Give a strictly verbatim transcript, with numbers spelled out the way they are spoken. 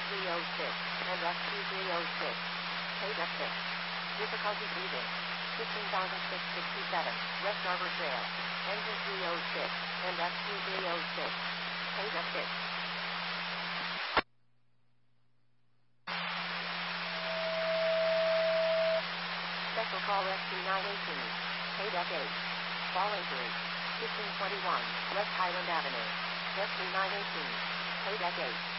three oh six and F Q three oh six. Page F six. Difficulty breathing. fifteen thousand six hundred sixty-seven. West Arbor Trail. Engine three oh six and F Q three oh six. Page F six. Special call S T nine eighteen. Page F eight. Fall injury. fifteen twenty-one. West Highland Avenue. S T nine eighteen. Page F eight.